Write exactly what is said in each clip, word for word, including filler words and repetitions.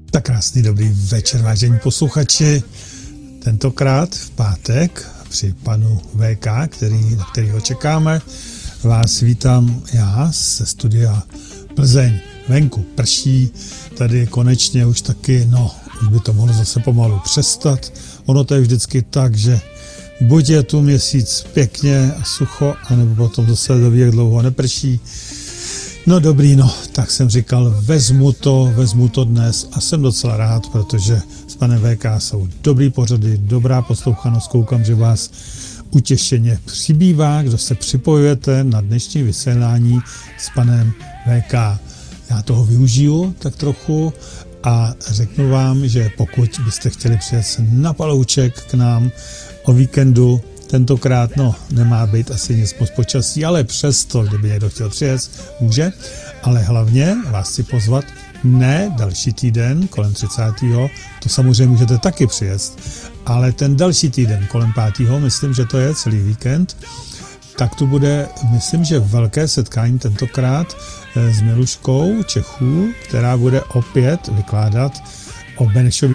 Tak krásný dobrý večer, vážení posluchači. Tentokrát v pátek při panu V K, který, na kterýho čekáme, vás vítám já ze studia Plzeň. Venku prší, tady konečně už taky, no, už by to mohlo zase pomalu přestat. Ono to je vždycky tak, že buď je tu měsíc pěkně a sucho, anebo potom zase doví, jak dlouho neprší. No dobrý, no, tak jsem říkal, vezmu to, vezmu to dnes a jsem docela rád, protože s panem V K jsou dobrý pořady, dobrá poslouchanost, koukám, že vás utěšeně přibývá, kdo se připojujete na dnešní vysílání s panem V K. Já toho využiju tak trochu a řeknu vám, že pokud byste chtěli přijet na Palouček k nám o víkendu, tentokrát, no, nemá být asi nic moc počasí, ale přesto, kdyby někdo chtěl přijet, může, ale hlavně vás chci pozvat ne další týden kolem třicátého to samozřejmě můžete taky přijet, ale ten další týden kolem pátého myslím, že to je celý víkend, tak tu bude, myslím, že velké setkání tentokrát s Miluškou Čechů, která bude opět vykládat o Benešovi.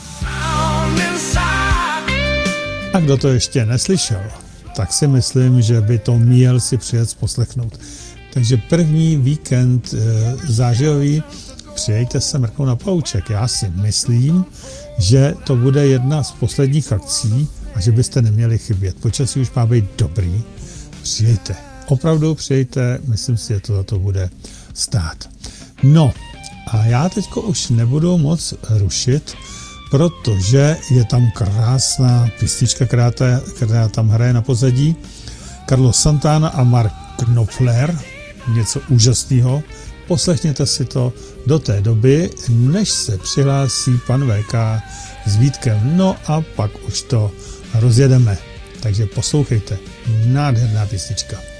A kdo to ještě neslyšel, tak si myslím, že by to měl si přijet poslechnout. Takže první víkend e, zářijový, přijďte se mrknout na Palouček. Já si myslím, že to bude jedna z posledních akcí a že byste neměli chybět. Počasí už má být dobrý. Přijďte. Opravdu přijďte, myslím si, že to za to bude stát. No a já teďko už nebudu moc rušit, protože je tam krásná písnička, která, ta, která tam hraje na pozadí. Carlos Santana a Mark Knopfler, něco úžasného. Poslechněte si to do té doby, než se přihlásí pan V K s Vítkem. No a pak už to rozjedeme. Takže poslouchejte. Nádherná písnička.